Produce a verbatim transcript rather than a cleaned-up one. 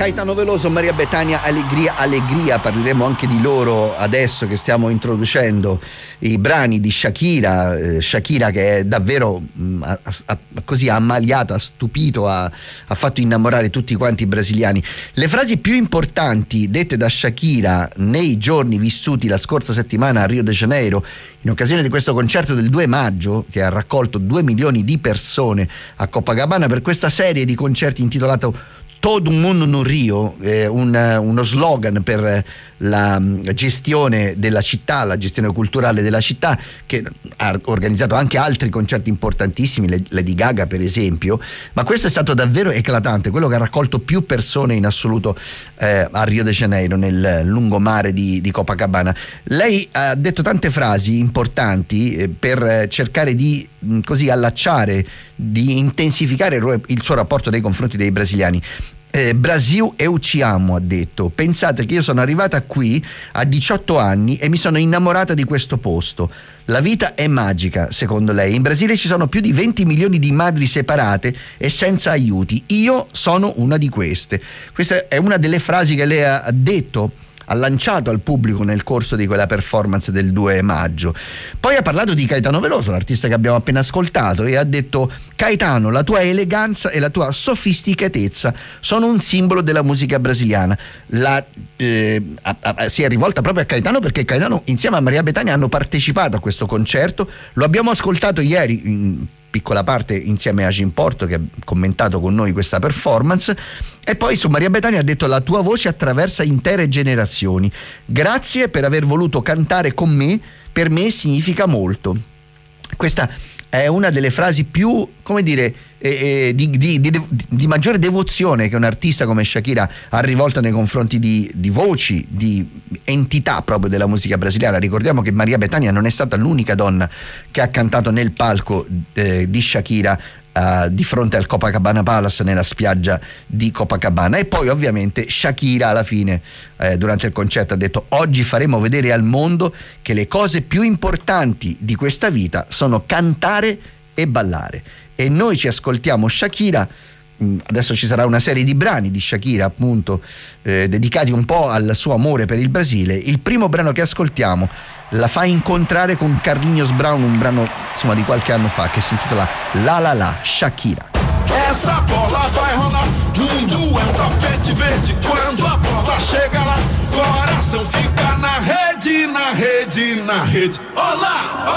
Caetano Veloso, Maria Bethania, Allegria, Allegria. Parleremo anche di loro adesso che stiamo introducendo i brani di Shakira. Eh, Shakira che è davvero mh, ha, ha, così ha ammaliato, ha stupito, ha, ha fatto innamorare tutti quanti i brasiliani. Le frasi più importanti dette da Shakira nei giorni vissuti la scorsa settimana a Rio de Janeiro, in occasione di questo concerto del due maggio che ha raccolto due milioni di persone a Copacabana per questa serie di concerti intitolato Todo Mundo no Rio, eh, un, uno slogan per la gestione della città, la gestione culturale della città, che ha organizzato anche altri concerti importantissimi, Lady Gaga per esempio, ma questo è stato davvero eclatante, quello che ha raccolto più persone in assoluto eh, a Rio de Janeiro, nel lungomare di, di Copacabana. Lei ha detto tante frasi importanti eh, per cercare di mh, così allacciare, di intensificare il, il suo rapporto nei confronti dei brasiliani. Eh, Brasil eu ci amo, ha detto. Pensate che io sono arrivata qui a diciotto anni e mi sono innamorata di questo posto. La vita è magica, secondo lei. In Brasile ci sono più di venti milioni di madri separate e senza aiuti. Io sono una di queste. Questa è una delle frasi che lei ha detto, ha lanciato al pubblico nel corso di quella performance del due maggio. Poi ha parlato di Caetano Veloso, l'artista che abbiamo appena ascoltato, e ha detto: Caetano, la tua eleganza e la tua sofisticatezza sono un simbolo della musica brasiliana. La, eh, a, a, si è rivolta proprio a Caetano perché Caetano insieme a Maria Bethania hanno partecipato a questo concerto, lo abbiamo ascoltato ieri in piccola parte insieme a Jim Porto che ha commentato con noi questa performance. E poi su Maria Bethania ha detto: la tua voce attraversa intere generazioni, grazie per aver voluto cantare con me, per me significa molto. Questa è una delle frasi più, come dire, eh, eh, di, di, di, di maggiore devozione che un artista come Shakira ha rivolto nei confronti di, di voci, di entità proprio della musica brasiliana. Ricordiamo che Maria Bethania non è stata l'unica donna che ha cantato nel palco eh, di Shakira Uh, di fronte al Copacabana Palace nella spiaggia di Copacabana. E poi ovviamente Shakira alla fine eh, durante il concerto ha detto: oggi faremo vedere al mondo che le cose più importanti di questa vita sono cantare e ballare. E noi ci ascoltiamo Shakira. Adesso ci sarà una serie di brani di Shakira appunto eh, dedicati un po' al suo amore per il Brasile. Il primo brano che ascoltiamo la fa incontrare con Carlinhos Brown, un brano insomma di qualche anno fa che si intitola La La La, Shakira. Essa bola vai rolar, mundo é um tapete verde. Quando a bola chega lá, coração fica na rede, na rede, na rede. Olá!